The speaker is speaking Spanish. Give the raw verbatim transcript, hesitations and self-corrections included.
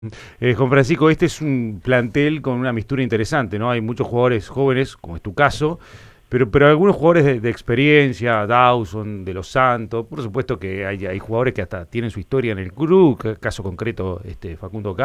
Eh, Juan Francisco, este es un plantel con una mistura interesante, ¿no? Hay muchos jugadores jóvenes, como es tu caso, pero, pero algunos jugadores de, de experiencia, Dawson, de los Santos, por supuesto que hay, hay jugadores que hasta tienen su historia en el club, caso concreto este Facundo